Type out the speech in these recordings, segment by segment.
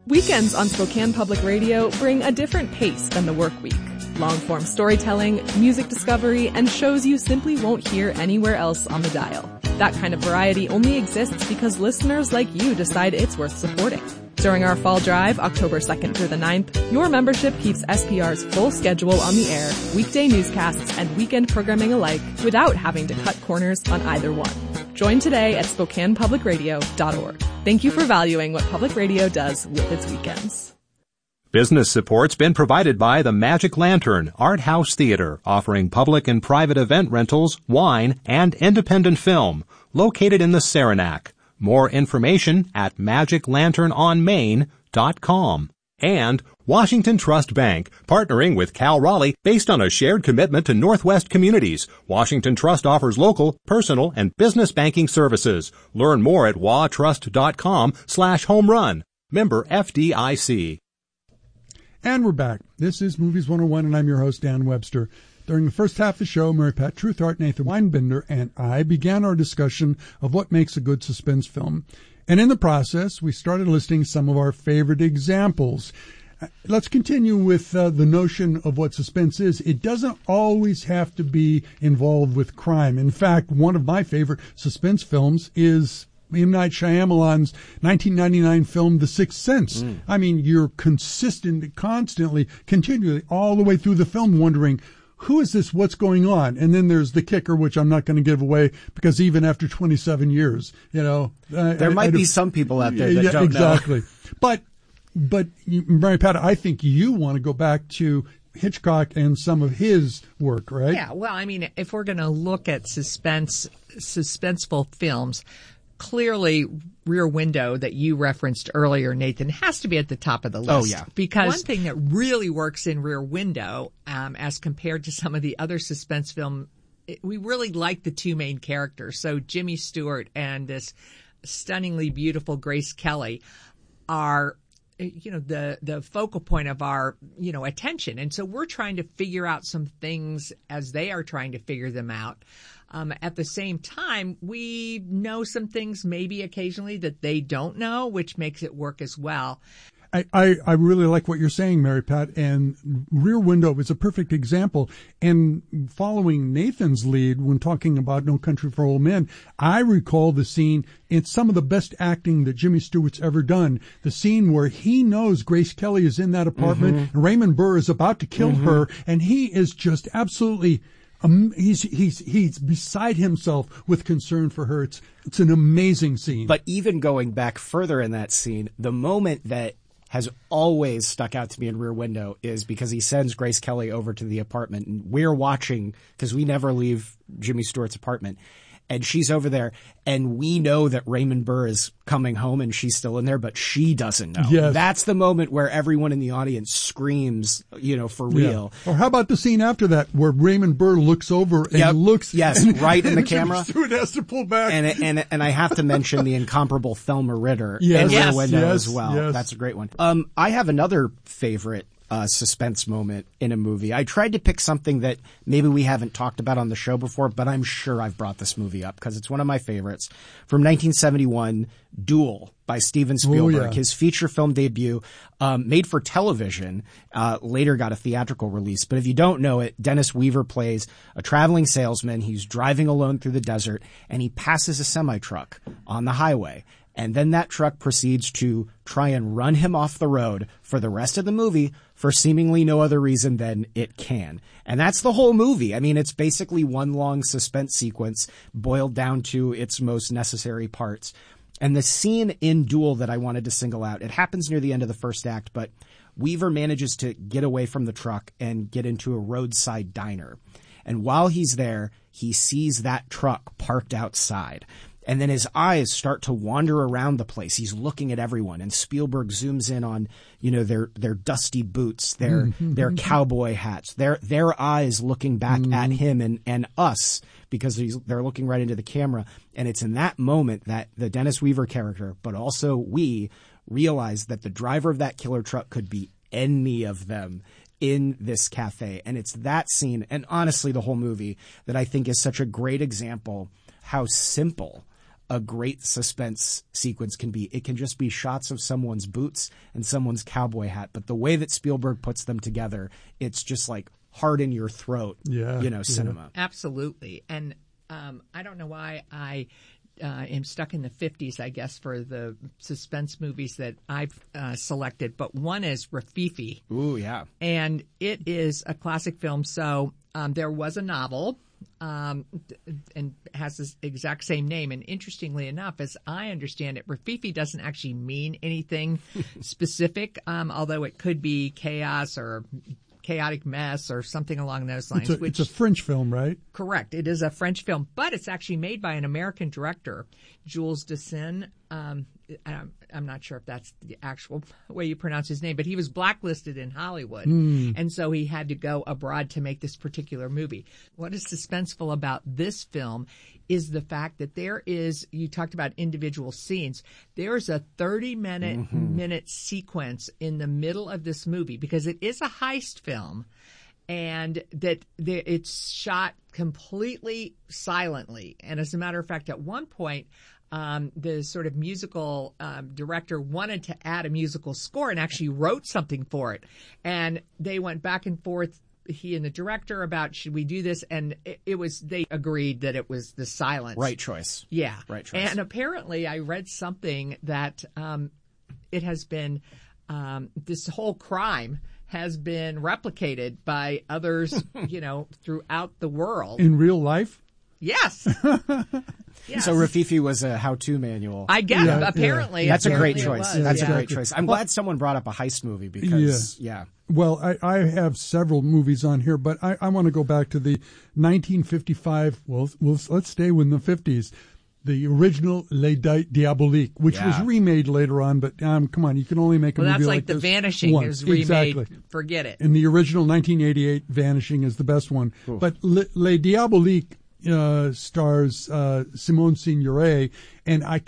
Weekends on Spokane Public Radio bring a different pace than the work week. Long-form storytelling, music discovery, and shows you simply won't hear anywhere else on the dial. That kind of variety only exists because listeners like you decide it's worth supporting. During our fall drive, October 2nd through the 9th, your membership keeps SPR's full schedule on the air, weekday newscasts and weekend programming alike, without having to cut corners on either one. Join today at SpokanePublicRadio.org. Thank you for valuing what public radio does with its weekends. Business support's been provided by the Magic Lantern Art House Theater, offering public and private event rentals, wine, and independent film, located in the Saranac. More information at magiclanternonmain.com. And Washington Trust Bank, partnering with Cal Raleigh based on a shared commitment to Northwest communities. Washington Trust offers local, personal, and business banking services. Learn more at watrust.com/home run. Member FDIC. And we're back. This is Movies 101, and I'm your host, Dan Webster. During the first half of the show, Mary Pat Truthart, Nathan Weinbender, and I began our discussion of what makes a good suspense film. And in the process, we started listing some of our favorite examples. Let's continue with the notion of what suspense is. It doesn't always have to be involved with crime. In fact, one of my favorite suspense films is M. Night Shyamalan's 1999 film, The Sixth Sense. I mean, you're constantly, continually, all the way through the film wondering, who is this? What's going on? And then there's the kicker, which I'm not going to give away because even after 27 years, there might be some people out there that don't exactly. know. But Mary Pat, I think you want to go back to Hitchcock and some of his work, right? Yeah. Well, I mean, if we're going to look at suspenseful films, clearly Rear Window that you referenced earlier, Nathan, has to be at the top of the list. Oh, yeah. Because one thing that really works in Rear Window, as compared to some of the other suspense film, we really like the two main characters. So Jimmy Stewart and this stunningly beautiful Grace Kelly are, the focal point of our, attention. And so we're trying to figure out some things as they are trying to figure them out. At the same time, we know some things maybe occasionally that they don't know, which makes it work as well. I really like what you're saying, Mary Pat, and Rear Window is a perfect example. And following Nathan's lead when talking about No Country for Old Men, I recall the scene. It's some of the best acting that Jimmy Stewart's ever done. The scene where he knows Grace Kelly is in that apartment, and Raymond Burr is about to kill her, and he is just absolutely he's beside himself with concern for her. It's an amazing scene. But even going back further in that scene, the moment that has always stuck out to me in Rear Window is because he sends Grace Kelly over to the apartment, and we're watching because we never leave Jimmy Stewart's apartment. And she's over there, and we know that Raymond Burr is coming home and she's still in there, but she doesn't know. Yes. That's the moment where everyone in the audience screams, for real. Yeah. Or how about the scene after that where Raymond Burr looks over and looks. Yes, and, right in the and camera. Stewart has to pull back. And I have to mention the incomparable Thelma Ritter in Rear Window as well. Yes. That's a great one. I have another favorite suspense moment in a movie. I tried to pick something that maybe we haven't talked about on the show before, but I'm sure I've brought this movie up because it's one of my favorites. From 1971, Duel by Steven Spielberg. Oh, yeah. His feature film debut, made for television, later got a theatrical release. But if you don't know it, Dennis Weaver plays a traveling salesman. He's driving alone through the desert, and he passes a semi-truck on the highway. And then that truck proceeds to try and run him off the road for the rest of the movie for seemingly no other reason than it can. And that's the whole movie. I mean, it's basically one long suspense sequence boiled down to its most necessary parts. And the scene in Duel that I wanted to single out, it happens near the end of the first act, but Weaver manages to get away from the truck and get into a roadside diner. And while he's there, he sees that truck parked outside. And then his eyes start to wander around the place. He's looking at everyone, and Spielberg zooms in on, their dusty boots, their cowboy hats, their eyes looking back at him and us because they're looking right into the camera. And it's in that moment that the Dennis Weaver character, but also we, realize that the driver of that killer truck could be any of them in this cafe. And it's that scene, and honestly the whole movie, that I think is such a great example how simple a great suspense sequence can be. It can just be shots of someone's boots and someone's cowboy hat. But the way that Spielberg puts them together, it's just like hard in your throat, cinema. Absolutely. And I don't know why I am stuck in the 50s, I guess, for the suspense movies that I've selected. But one is Rififi. Ooh, yeah. And it is a classic film. So there was a novel and has this exact same name. And interestingly enough, as I understand it, Rififi doesn't actually mean anything specific, although it could be chaos or chaotic mess or something along those lines. It's a French film, right? Correct. It is a French film, but it's actually made by an American director, Jules Dassin. I'm not sure if that's the actual way you pronounce his name, but he was blacklisted in Hollywood. And so he had to go abroad to make this particular movie. What is suspenseful about this film is the fact that there is, you talked about individual scenes, there's a 30-minute sequence in the middle of this movie because it is a heist film. And that it's shot completely silently. And as a matter of fact, at one point, the sort of musical director wanted to add a musical score and actually wrote something for it. And they went back and forth, he and the director, about should we do this? And they agreed that it was the silence. Right choice. Yeah. Right choice. And apparently I read something that it has been, this whole crime has been replicated by others, throughout the world. In real life? Yes. Yes. So Rififi was a how-to manual. I guess, apparently. That's a great apparently choice. it was, That's a great choice. I'm glad someone brought up a heist movie because, Well, I have several movies on here, but I want to go back to the 1955, let's stay with the 50s. The original Les Diaboliques, which was remade later on, but come on, you can only make a movie that's like like The this Vanishing once. is remade. Exactly. Forget it. And the original 1988 Vanishing is the best one. Ooh. But Les Diaboliques stars Simone Signoret, and I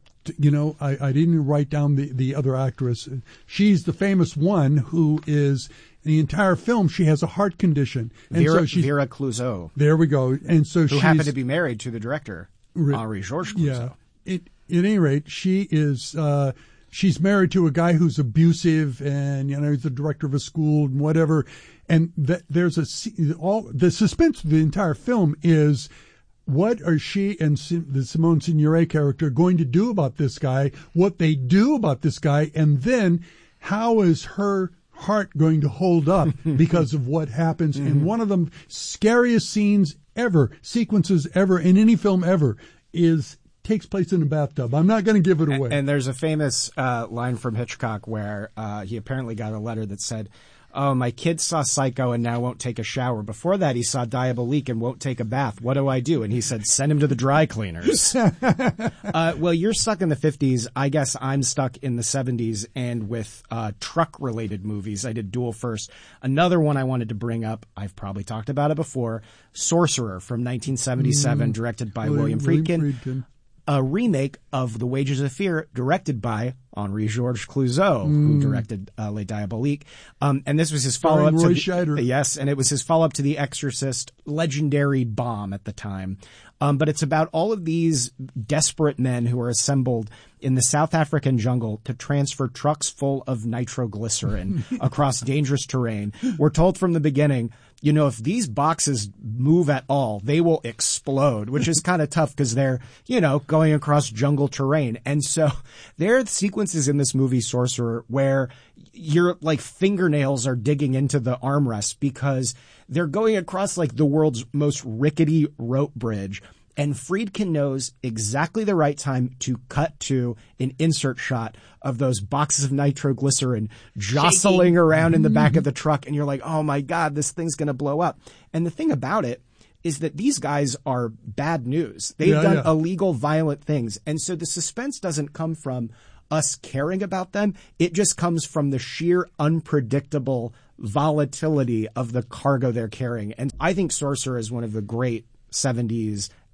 didn't write down the other actress. She's the famous one who is the entire film. She has a heart condition, and Vera Clouzot. There we go. And so who happened to be married to the director, Henri Georges Clouzot. Yeah. At any rate, she is. She's married to a guy who's abusive, and he's the director of a school and whatever. And there's the suspense of the entire film is, what are she and the Simone Signoret character going to do about this guy? What they do about this guy, and then how is her heart going to hold up because of what happens? And one of the scariest sequences ever in any film ever takes place in a bathtub. I'm not going to give it away. And there's a famous line from Hitchcock where he apparently got a letter that said, "Oh, my kid saw Psycho and now won't take a shower. Before that, he saw Diabolique and won't take a bath. What do I do?" And he said, "Send him to the dry cleaners." Well, you're stuck in the 50s. I guess I'm stuck in the 70s and with truck-related movies. I did dual first. Another one I wanted to bring up, I've probably talked about it before, Sorcerer from 1977, directed by William Friedkin. A remake of The Wages of Fear, directed by Henri Georges Clouzot, who directed Les Diaboliques. And this was his follow-up to Roy Scheider. Yes, and it was his follow-up to The Exorcist, legendary bomb at the time. But it's about all of these desperate men who are assembled in the South African jungle to transfer trucks full of nitroglycerin across dangerous terrain. We're told from the beginning, if these boxes move at all, they will explode, which is kind of tough because they're, going across jungle terrain. And so there are sequences in this movie, Sorcerer, where your fingernails are digging into the armrest because they're going across the world's most rickety rope bridge. And Friedkin knows exactly the right time to cut to an insert shot of those boxes of nitroglycerin jostling around in the back of the truck. And you're like, oh my God, this thing's going to blow up. And the thing about it is that these guys are bad news. They've done illegal, violent things. And so the suspense doesn't come from us caring about them. It just comes from the sheer unpredictable volatility of the cargo they're carrying. And I think Sorcerer is one of the great 70s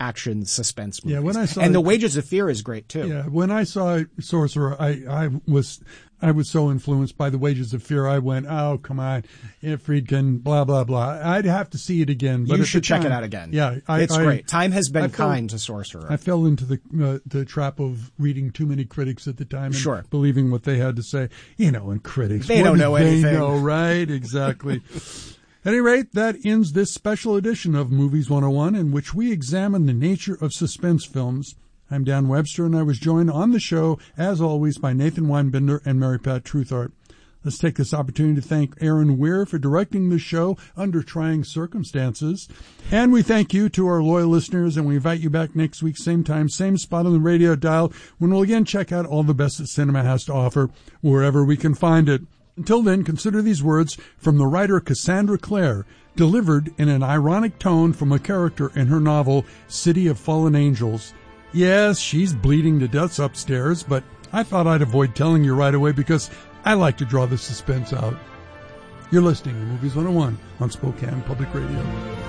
action suspense movies. Yeah, when I saw and The Wages of Fear is great too. Yeah, when I saw Sorcerer, I was so influenced by The Wages of Fear. I went, oh, come on, Friedkin, blah, blah, blah. I'd have to see it again. But you should check it out again. Yeah. It's great. Time has been kind to Sorcerer. I fell into the trap of reading too many critics at the time and believing what they had to say. And critics. They don't know anything. They know, right? Exactly. At any rate, that ends this special edition of Movies 101, in which we examine the nature of suspense films. I'm Dan Webster, and I was joined on the show, as always, by Nathan Weinbinder and Mary Pat Truthart. Let's take this opportunity to thank Aaron Weir for directing the show under trying circumstances. And we thank you to our loyal listeners, and we invite you back next week, same time, same spot on the radio dial, when we'll again check out all the best that cinema has to offer, wherever we can find it. Until then, consider these words from the writer Cassandra Clare, delivered in an ironic tone from a character in her novel, City of Fallen Angels. Yes, she's bleeding to death upstairs, but I thought I'd avoid telling you right away because I like to draw the suspense out. You're listening to Movies 101 on Spokane Public Radio.